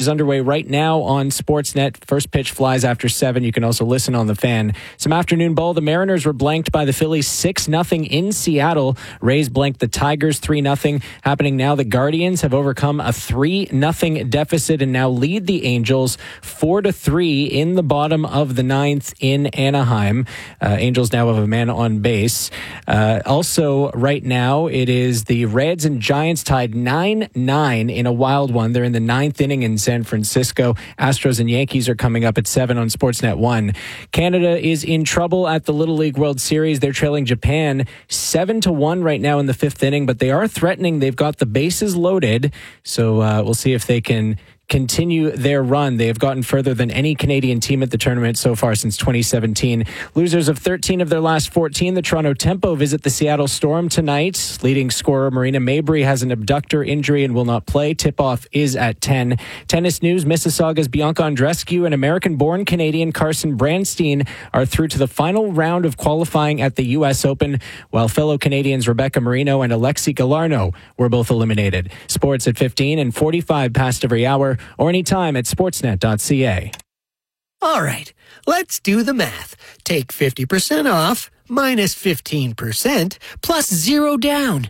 is underway right now on Sportsnet. First pitch flies after 7. You can also listen on the Fan. Some afternoon ball. The Mariners were blanked by the Phillies 6-0 in Seattle. Rays blanked the Tigers 3-0. Happening now, the Guardians have overcome a 3-0 deficit and now lead the Angels 4-3 in the bottom of the 9th in Anaheim. Angels now have a man on base. Also, right now, it is the Reds and Giants tied 9-9 in a wild one. They're in the 9th inning in San Francisco. Astros and Yankees are coming up at 7 on Sportsnet 1. Canada is in trouble at the Little League World Series. They're trailing Japan 7-1 right now in the 5th inning, but they are threatening. They've got the bases loaded, so we'll see if they can continue their run. They have gotten further than any Canadian team at the tournament so far since 2017. Losers of 13 of their last 14. The Toronto Tempo visit the Seattle Storm tonight. Leading scorer Marina Mabrey has an abductor injury and will not play. Tip-off is at 10. Tennis news, Mississauga's Bianca Andreescu and American-born Canadian Carson Branstein are through to the final round of qualifying at the U.S. Open, while fellow Canadians Rebecca Marino and Alexi Galarneau were both eliminated. Sports at 15 and 45 past every hour, or anytime at sportsnet.ca. All right, let's do the math. Take 50% off minus 15% plus 0 down.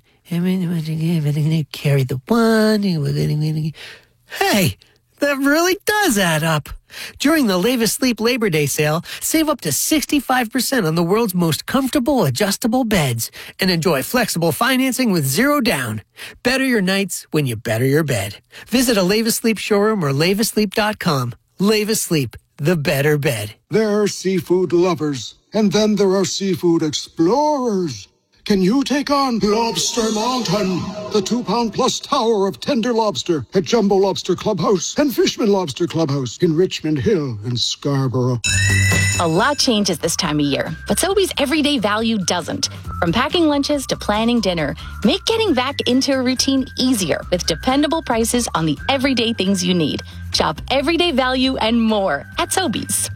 Carry the 1. Hey, that really does add up. During the Levis Sleep Labor Day sale, save up to 65% on the world's most comfortable adjustable beds and enjoy flexible financing with 0 down. Better your nights when you better your bed. Visit a Levis Sleep showroom or levisleep.com. Levis Sleep, the better bed. There are seafood lovers, and then there are seafood explorers. Can you take on Lobster Mountain, the 2-pound-plus tower of tender lobster at Jumbo Lobster Clubhouse and Fishman Lobster Clubhouse in Richmond Hill and Scarborough? A lot changes this time of year, but Sobeys everyday value doesn't. From packing lunches to planning dinner, make getting back into a routine easier with dependable prices on the everyday things you need. Shop everyday value and more at Sobeys.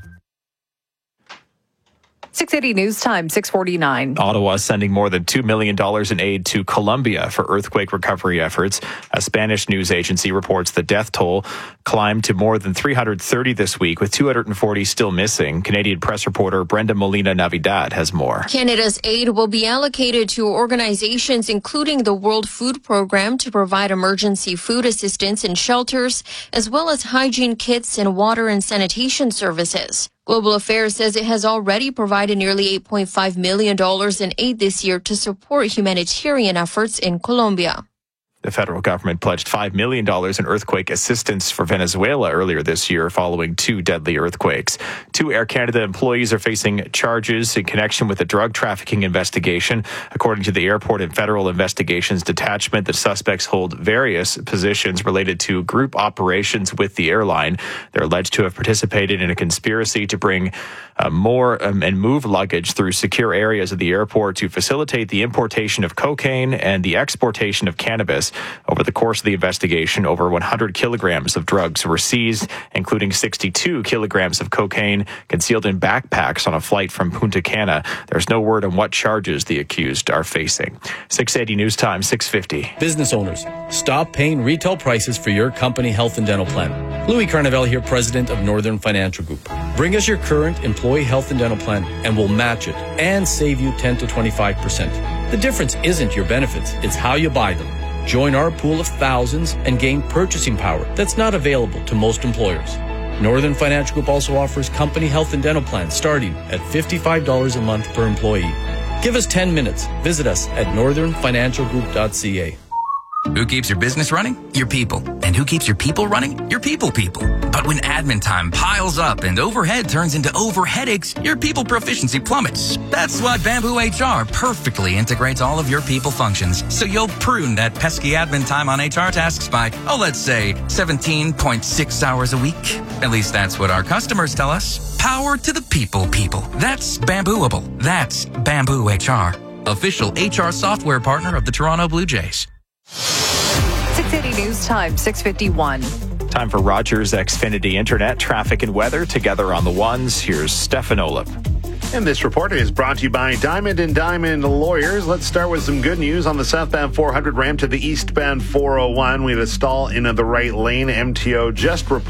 680 News Time, 6:49. Ottawa sending more than $2 million in aid to Colombia for earthquake recovery efforts. A Spanish news agency reports the death toll climbed to more than 330 this week, with 240 still missing. Canadian press reporter Brenda Molina Navidad has more. Canada's aid will be allocated to organizations including the World Food Program to provide emergency food assistance in shelters, as well as hygiene kits and water and sanitation services. Global Affairs says it has already provided nearly $8.5 million in aid this year to support humanitarian efforts in Colombia. The federal government pledged $5 million in earthquake assistance for Venezuela earlier this year following 2 deadly earthquakes. 2 Air Canada employees are facing charges in connection with a drug trafficking investigation. According to the Airport and Federal Investigations Detachment, the suspects hold various positions related to group operations with the airline. They're alleged to have participated in a conspiracy to bring more and move luggage through secure areas of the airport to facilitate the importation of cocaine and the exportation of cannabis. Over the course of the investigation, over 100 kilograms of drugs were seized, including 62 kilograms of cocaine concealed in backpacks on a flight from Punta Cana. There's no word on what charges the accused are facing. 680 News Time, 650. Business owners, stop paying retail prices for your company health and dental plan. Louis Carnevale here, president of Northern Financial Group. Bring us your current employee health and dental plan and we'll match it and save you 10 to 25%. The difference isn't your benefits, it's how you buy them. Join our pool of thousands and gain purchasing power that's not available to most employers. Northern Financial Group also offers company health and dental plans starting at $55 a month per employee. Give us 10 minutes. Visit us at northernfinancialgroup.ca. Who keeps your business running? Your people. And who keeps your people running? Your people. But when admin time piles up and overhead turns into overheadaches, your people proficiency plummets. That's why Bamboo HR perfectly integrates all of your people functions, so you'll prune that pesky admin time on HR tasks by, let's say 17.6 hours a week. At least that's what our customers tell us. Power to the people. That's Bambooable. That's Bamboo HR. Official HR software partner of the Toronto Blue Jays. 680 News Time, 6:51. Time for Rogers Xfinity Internet, traffic and weather together on the ones. Here's Stefan Olip. And this report is brought to you by Diamond & Diamond Lawyers. Let's start with some good news on the southbound 400 ramp to the eastbound 401. We had a stall in the right lane. MTO just reported